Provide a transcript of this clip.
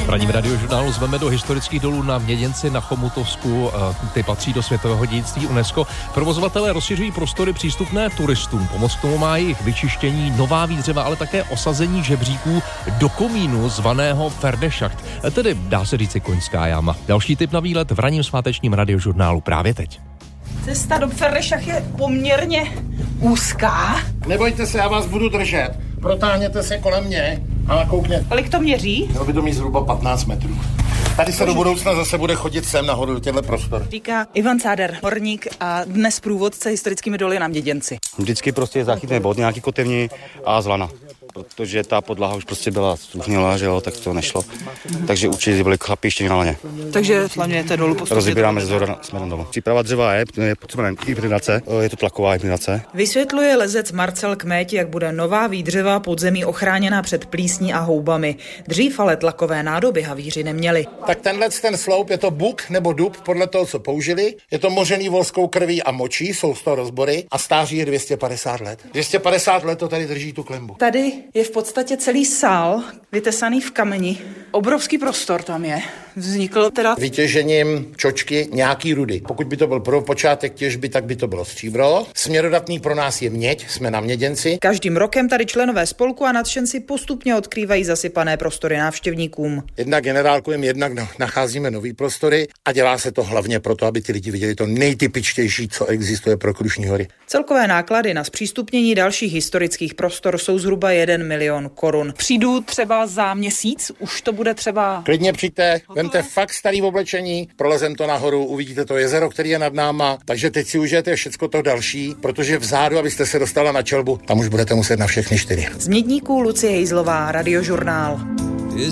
V ranním radiožurnálu zveme do historických dolů na Měděnci na Chomutovsku. Ty patří do světového dědictví UNESCO. Provozovatelé rozšiřují prostory přístupné turistům. Pomoc k tomu má jejich vyčištění, nová výdřeva, ale také osazení žebříků do komínu zvaného Ferdeschacht, tedy dá se říci koňská jáma. Další tip na výlet v ranním svátečním radiožurnálu právě teď. Cesta do Ferdeschacht je poměrně úzká. Nebojte se, já vás budu držet. Protáhněte se kolem mě a nakoukněte. Kolik to měří? Mělo by to mít zhruba 15 metrů. Tady se do budoucna zase bude chodit sem nahoru do těchto prostor. Říká Ivan Cáder, horník a dnes průvodce historickými doly na Měděnci. Vždycky prostě záchytné bod, nějaký kotevní a zlana. Protože ta podlaha už prostě byla stuhnilá, že jo, tak to nešlo. Takže určitě byli chlapi ještě na laně. Takže slavňujete dolů postupně. Rozbíráme ze zhora směrem dolů. Příprava dřeva je potřeba inklinace, je to tlaková inklinace. Vysvětluje lezec Marcel Kméť, jak bude nová výdřeva podzemí ochráněná před plísní a houbami. Dřív ale tlakové nádoby havíři neměli. Tak ten sloup, je to buk nebo dub, podle toho, co použili. Je to mořený volskou krví a močí, jsou z toho rozbory a stáří je 250 let. 250 let to tady drží tu klembu. Tady je v podstatě celý sál vytesaný v kameni. Obrovský prostor tam je. Vznikl teda vytěžením čočky nějaký rudy. Pokud by to byl prvopočátek těžby, tak by to bylo stříbro. Směrodatný pro nás je měď, jsme na Měděnci. Každým rokem tady členové spolku a nadšenci postupně odkrývají zasypané prostory návštěvníkům. Jednak generálkujeme, jednak nacházíme nový prostory a dělá se to hlavně proto, aby ty lidi viděli to nejtypičtější, co existuje pro Krušní hory. Celkové náklady na zpřístupnění dalších historických prostor jsou zhruba 1 milion korun. Přijdu třeba za měsíc, už to bude třeba... Klidně přijďte, vemte fakt starý oblečení, prolezem to nahoru, uvidíte to jezero, který je nad náma, takže teď si užijete všecko to další, protože vzadu, abyste se dostala na čelbu, tam už budete muset na všechny 4. Z Mědníků Lucie Hejzlová, Radiožurnál.